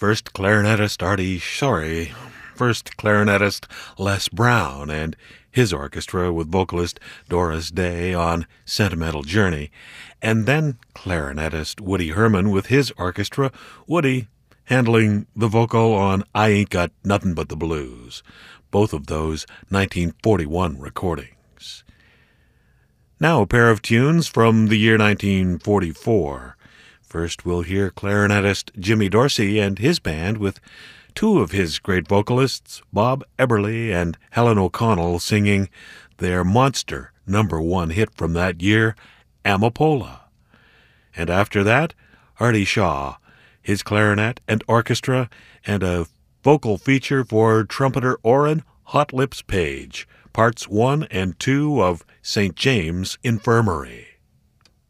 First clarinetist Les Brown and his orchestra with vocalist Doris Day on Sentimental Journey, and then clarinetist Woody Herman with his orchestra, Woody handling the vocal on I Ain't Got Nothing But the Blues, both of those 1941 recordings. Now a pair of tunes from the year 1944. First we'll hear clarinetist Jimmy Dorsey and his band with two of his great vocalists, Bob Eberly and Helen O'Connell, singing their monster #1 hit from that year, Amapola. And after that, Artie Shaw, his clarinet and orchestra, and a vocal feature for trumpeter Orrin Hot Lips Page, parts 1 and 2 of St. James Infirmary.